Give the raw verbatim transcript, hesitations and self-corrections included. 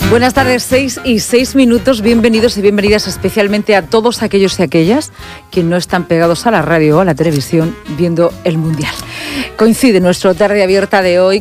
Buenas tardes, seis y seis minutos. Bienvenidos y bienvenidas especialmente a todos aquellos y aquellas que no están pegados a la radio o a la televisión viendo el Mundial. Coincide nuestro tarde abierta de hoy